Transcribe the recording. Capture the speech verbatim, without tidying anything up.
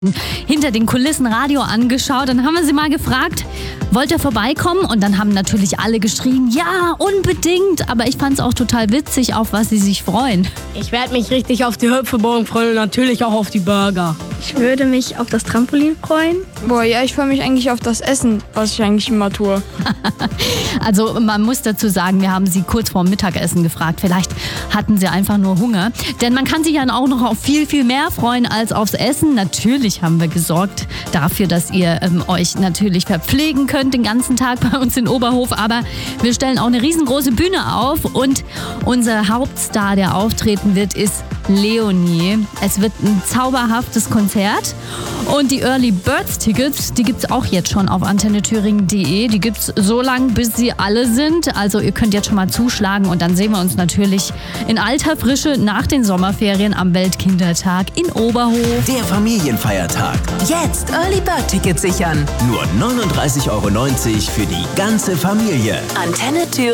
hinter den Kulissen Radio angeschaut. Dann haben wir sie mal gefragt, wollt ihr vorbeikommen? Und dann haben natürlich alle geschrien, ja, unbedingt. Aber ich fand es auch total witzig, auf was sie sich freuen. Ich werde mich richtig auf die Hüpfeburgen freuen und natürlich auch auf die Burger. Ich würde mich auf das Trampolin freuen. Boah, ja, ich freue mich eigentlich auf das Essen, was ich eigentlich immer tue. Also man muss dazu sagen, wir haben sie kurz vorm Mittagessen gefragt. Vielleicht hatten sie einfach nur Hunger. Denn man kann sich ja auch noch auf viel, viel mehr freuen als aufs Essen. Natürlich haben wir gesorgt dafür, dass ihr ähm, euch natürlich verpflegen könnt den ganzen Tag bei uns in Oberhof. Aber wir stellen auch eine riesengroße Bühne auf. Und unser Hauptstar, der auftreten wird, ist Leonie. Es wird ein zauberhaftes Konzert. Und die Early Birds Tickets, die gibt es auch jetzt schon auf antenne thüringen punkt de. Die gibt es so lange, bis sie alle sind. Also ihr könnt jetzt schon mal zuschlagen und dann sehen wir uns natürlich in alter Frische nach den Sommerferien am Weltkindertag in Oberhof. Der Familienfeiertag. Jetzt Early Bird Tickets sichern. Nur neununddreißig Euro neunzig für die ganze Familie. Antenne Thüringen.